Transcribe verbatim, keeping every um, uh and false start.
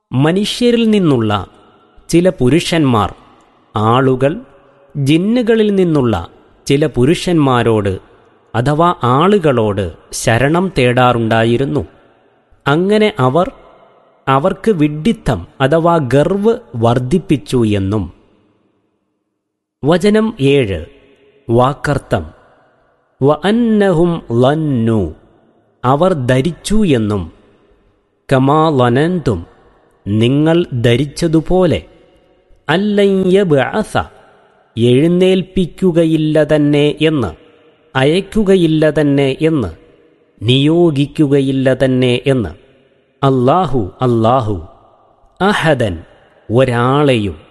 മനുഷ്യരിൽ നിന്നുള്ള ചില പുരുഷന്മാർ ആളുകൾ ജിന്നുകളിൽ നിന്നുള്ള ചില പുരുഷന്മാരോട് അഥവാ ആളുകളോട് ശരണം തേടാറുണ്ടായിരുന്നു. അങ്ങനെ അവർ അവർക്ക് വിഡ്ഢിത്തം അഥവാ ഗർവ് വർദ്ധിപ്പിച്ചു എന്നും. വചനം ഏഴ്. വാക്കർത്ഥം വ അന്നഹും ലന്നു, അവർ ധരിച്ചു എന്നും. കമാ ലനന്തും, നിങ്ങൾ ധരിച്ചതുപോലെ. അല്ലൻ യബ്അസ, എഴുന്നേൽപ്പിക്കുകയില്ല തന്നെ എന്ന്, അയക്കുകയില്ല തന്നെ എന്ന്, നിയോഗിക്കുകയില്ല തന്നെ എന്ന്. അല്ലാഹു അല്ലാഹു അഹദൻ, ഒരാളെയും